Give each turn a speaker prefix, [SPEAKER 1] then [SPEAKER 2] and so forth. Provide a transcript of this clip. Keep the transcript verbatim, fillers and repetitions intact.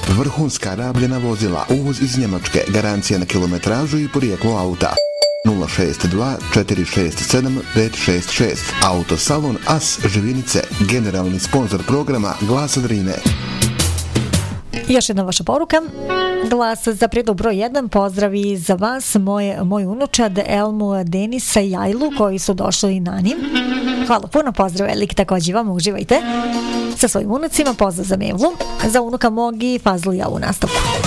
[SPEAKER 1] Vrhunska rabljena vozila, uvoz iz Njemačke, garancija na kilometražu i porijeklo auta. nula šest dva četiri šest sedam pet šest šest. Autosalon As Živinice, generalni sponzor programa Glas Drine.
[SPEAKER 2] Još jedna vaša poruka. Glas za prijedlog broj jedan. Pozdravi za vas, moje, moj unučad Elmu, Denisa i Ajlu koji su došli na njim. Hvala puno, pozdrav Elik, također vam uživajte sa svojim unucima. Pozdrav za Mevlu, za unuka Mogi Fazlija u nastavku.